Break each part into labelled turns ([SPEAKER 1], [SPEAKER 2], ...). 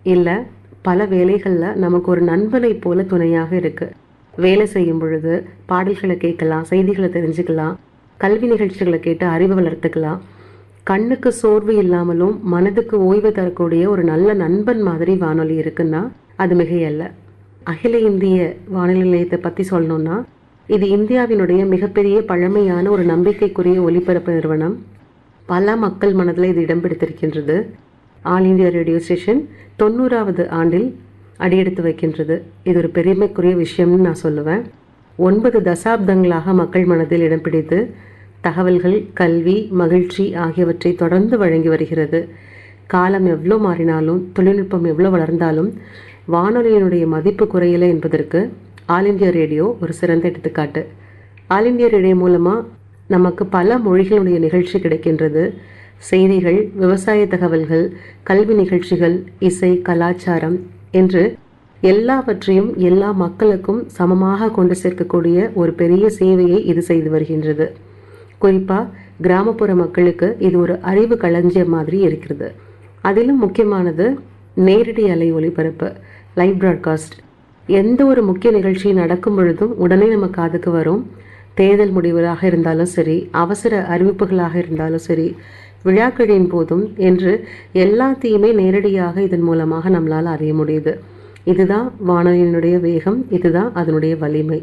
[SPEAKER 1] இல்லை பல வேலைகளில் நமக்கு ஒரு நண்பனை போல துணையாக இருக்குது. வேலை செய்யும் பொழுது பாடல்களை கேட்கலாம், செய்திகளை தெரிஞ்சுக்கலாம், கல்வி நிகழ்ச்சிகளை கேட்டு அறிவை வளர்த்துக்கலாம். கண்ணுக்கு சோர்வு இல்லாமலும் மனதுக்கு ஓய்வு தரக்கூடிய ஒரு நல்ல நண்பன் மாதிரி வானொலி இருக்குன்னா அது மிகையல்ல. அகில இந்திய வானொலி நிலையத்தை பற்றி சொல்லணும்னா இது இந்தியாவினுடைய மிகப்பெரிய பழமையான ஒரு நம்பிக்கைக்குரிய ஒலிபரப்பு நிறுவனம். பல மக்கள் மனதில் இது இடம் பிடித்திருக்கின்றது. ஆல் இந்தியா ரேடியோ ஸ்டேஷன் 90வது ஆண்டில் அடியெடுத்து வைக்கின்றது. இது ஒரு பெருமைக்குரிய விஷயம்னு நான் சொல்லுவேன். 9 தசாப்தங்களாக மக்கள் மனதில் இடம் பிடித்து தகவல்கள், கல்வி, மகிழ்ச்சி ஆகியவற்றை தொடர்ந்து வழங்கி வருகிறது. காலம் எவ்வளோ மாறினாலும், தொழில்நுட்பம் எவ்வளோ வளர்ந்தாலும் வானொலியினுடைய மதிப்பு குறையலை என்பதற்கு ஆல் இந்தியா ரேடியோ ஒரு சிறந்த எடுத்துக்காட்டு. ஆல் இந்தியா ரேடியோ மூலமாக நமக்கு பல மொழிகளுடைய நிகழ்ச்சி கிடைக்கின்றது. செய்திகள், விவசாய தகவல்கள், கல்வி நிகழ்ச்சிகள், இசை, கலாச்சாரம் என்று எல்லாவற்றையும் எல்லா மக்களுக்கும் சமமாக கொண்டு சேர்க்கக்கூடிய ஒரு பெரிய சேவையை இது செய்து வருகின்றது. குறிப்பாக கிராமப்புற மக்களுக்கு இது ஒரு அறிவு களஞ்சியம் மாதிரி இருக்கிறது. அதிலும் முக்கியமானது நேரடி அலை ஒலிபரப்பு, லைவ் பிராட்காஸ்ட். எந்த ஒரு முக்கிய நிகழ்ச்சி நடக்கும் பொழுதும் உடனே நம்ம காதுக்கு வரும். தேர்தல் முடிவுகளாக இருந்தாலும் சரி, அவசர அறிவிப்புகளாக இருந்தாலும் சரி, விழாக்களின் போதும் என்று எல்லாத்தையுமே நேரடியாக இதன் மூலமாக நம்மளால் அறிய முடியுது. இதுதான் வானொலியினுடைய வேகம், இதுதான் அதனுடைய வலிமை.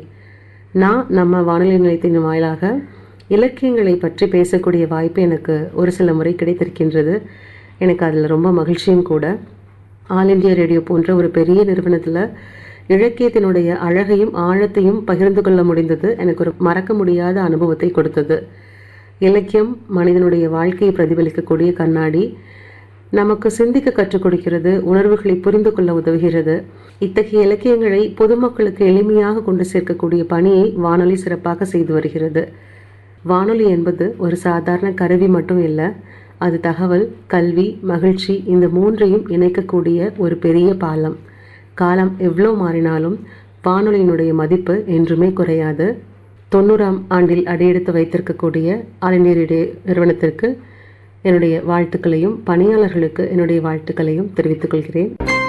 [SPEAKER 1] நம்ம வானொலி நிலையத்தின் வாயிலாக இலக்கியங்களை பற்றி பேசக்கூடிய வாய்ப்பு எனக்கு ஒரு சில முறை கிடைத்திருக்கின்றது. எனக்கு அதில் ரொம்ப மகிழ்ச்சியும் கூட. ஆல் இந்தியா ரேடியோ போன்ற ஒரு பெரிய நிறுவனத்தில் இலக்கியத்தினுடைய அழகையும் ஆழத்தையும் பகிர்ந்து கொள்ள முடிந்தது எனக்கு ஒரு மறக்க முடியாத அனுபவத்தை கொடுத்தது. இலக்கியம் மனிதனுடைய வாழ்க்கையை பிரதிபலிக்கக்கூடிய கண்ணாடி. நமக்கு சிந்திக்க கற்றுக் கொடுக்கிறது, உணர்வுகளை புரிந்து கொள்ள உதவுகிறது. இத்தகைய இலக்கியங்களை பொதுமக்களுக்கு எளிமையாக கொண்டு சேர்க்கக்கூடிய பணியை வானொலி சிறப்பாக செய்து வருகிறது. வானொலி என்பது ஒரு சாதாரண கருவி மட்டும் இல்லை, அது தகவல், கல்வி, மகிழ்ச்சி இந்த மூன்றையும் இணைக்கக்கூடிய ஒரு பெரிய பாலம். காலம் எவ்வளோ மாறினாலும் வானொலியினுடைய மதிப்பு என்றுமே குறையாது. 90ஆம் ஆண்டில் அடியெடுத்து வைத்திருக்கக்கூடிய ஆல் இந்தியா ரேடியோ நிறுவனத்திற்கு என்னுடைய வாழ்த்துக்களையும் பணியாளர்களுக்கு என்னுடைய வாழ்த்துக்களையும் தெரிவித்துக் கொள்கிறேன்.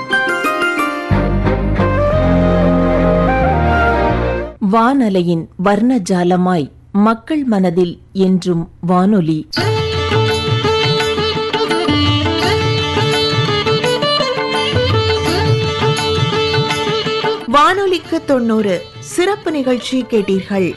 [SPEAKER 2] வானலையின் வர்ணஜாலமாய் மக்கள் மனதில் என்றும் வானொலி. வானொலிக்கு 90 சிறப்பு நிகழ்ச்சி கேட்டீர்கள்.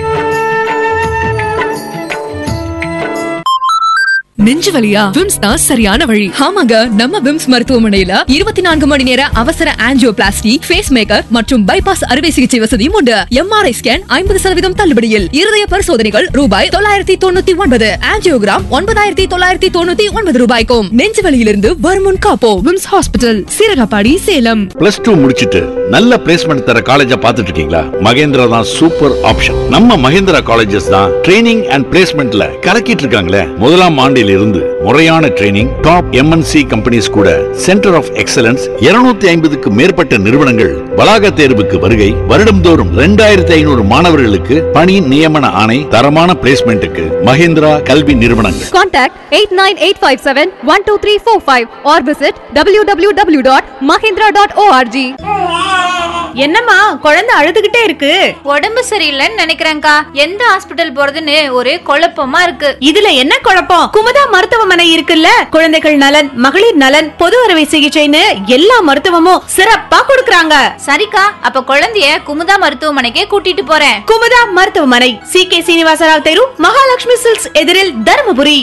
[SPEAKER 3] நெஞ்சு வலியா? விம்ஸ் தான் சரியான வழி. ஆமாங்க, நம்ம விம்ஸ் மருத்துவமனையில 24 மணி நேர அவசர ஆஞ்சியோபிளாஸ்டி, ஃபேஸ் மேக்கர் மற்றும் பைபாஸ் அறுவை சிகிச்சை வசதியும் உண்டு. MRI scan 50% தள்ளுபடியில். இருதய பரிசோதனைகள் ரூபாய் 999, ஆஞ்சியோகிராம் 9999 ரூபாய்க்கும். நெஞ்சு வலியிலிருந்து வருமுன் காப்போம். Whims hospital, Seeragapadi, Salem.
[SPEAKER 4] +2 முடிச்சிட்டு நல்ல பிளேஸ்மெண்ட் தர காலேஜ பாத்துட்டு இருக்கீங்களா? மகேந்திரா தான் சூப்பர் ஆப்ஷன். நம்ம மகேந்திரா காலேஜஸ் தான் ட்ரைனிங் அண்ட் பிளேஸ்மெண்ட்ல கலக்கிட்டு இருக்காங்களே. முதலாம் ஆண்டில் இருந்து முறையான ட்ரைனிங், டாப் எம்என்சி கம்பெனிஸ் கூட சென்டர் ஆஃப் எக்ஸலன்ஸ் 250க்கு மேற்பட்ட நிறுவனங்கள் வளாக தேர்வுக்கு வருகை. வருடம்தோறும் 2500 மாணவர்களுக்கு பணி நியமன ஆணை. தரமான பிளேஸ்மெண்ட்டுக்கு மகேந்திரா கல்வி நிறுவனங்கள்.
[SPEAKER 5] Contact 8985712345 or visit www.mahindra.org.
[SPEAKER 6] என்னம்மா குழந்தை அழுதுகிட்டே இருக்கு?
[SPEAKER 7] உடம்பு சரியில்லைன்னு நினைக்கிறேன்க்கா. எந்த ஹாஸ்பிட்டல் போறதுன்னு ஒரே குழப்பமா இருக்கு.
[SPEAKER 6] இதுல என்ன குழப்பம்? குமுதா மருத்துவமனை இருக்குல்ல. குழந்தைகள் நலன், மகளிர் நலன், பொது அறுவை சிகிச்சைன்னு எல்லா மருத்துவமும் சிறப்பா கொடுக்கறாங்க.
[SPEAKER 7] சரிக்கா, அப்ப குழந்தைய குமுதா மருத்துவமனைக்கே கூட்டிட்டு போறேன்.
[SPEAKER 6] குமுதா மருத்துவமனை, சி.கே. சீனிவாசராவ் தெரு, மகாலட்சுமி சில்க்ஸ் எதிரில், தர்மபுரி.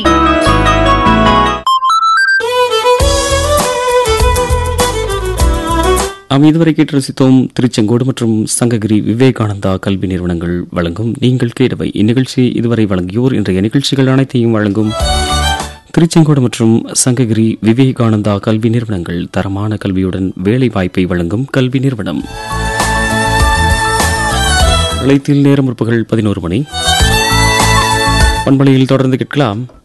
[SPEAKER 8] நாம் இதுவரை கேட்டு ரசித்தோம் திருச்செங்கோடு மற்றும் சங்ககிரி விவேகானந்தா கல்வி நிறுவனங்கள் வழங்கும் நீங்கள் கேட்டவை. இந்நிகழ்ச்சி இதுவரை வழங்கியோர் இன்றைய நிகழ்ச்சிகள் அனைத்தையும் வழங்கும் திருச்செங்கோடு மற்றும் சங்ககிரி விவேகானந்தா கல்வி நிறுவனங்கள். தரமான கல்வியுடன் வேலை வாய்ப்பை வழங்கும் கல்வி நிறுவனம். நிலையத்தில் நேரம் முற்பகல் 11 மணி. பண்பலையில் தொடர்ந்து கேட்கலாம்